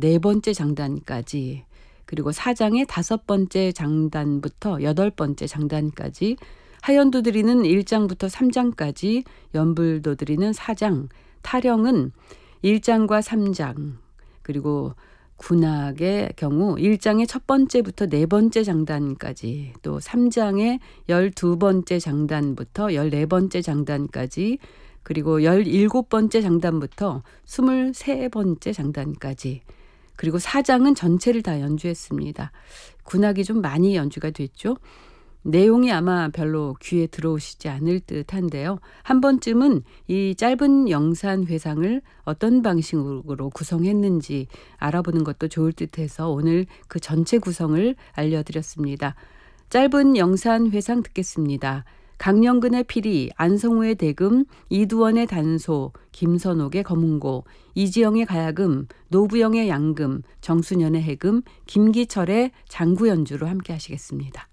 네 번째 장단까지, 그리고 사장의 다섯 번째 장단부터 여덟 번째 장단까지, 하연도드리는 1장부터 3장까지, 연불도드리는 4장, 타령은 1장과 3장, 그리고 군악의 경우 1장의 첫 번째부터 네 번째 장단까지, 또 3장의 12번째 장단부터 14번째 장단까지, 그리고 17번째 장단부터 23번째 장단까지, 그리고 4장은 전체를 다 연주했습니다. 군악이 좀 많이 연주가 됐죠. 내용이 아마 별로 귀에 들어오시지 않을 듯한데요. 한 번쯤은 이 짧은 영산 회상을 어떤 방식으로 구성했는지 알아보는 것도 좋을 듯해서 오늘 그 전체 구성을 알려드렸습니다. 짧은 영산 회상 듣겠습니다. 강영근의 피리, 안성우의 대금, 이두원의 단소, 김선옥의 검은고, 이지영의 가야금, 노부영의 양금, 정순연의 해금, 김기철의 장구 연주로 함께 하시겠습니다.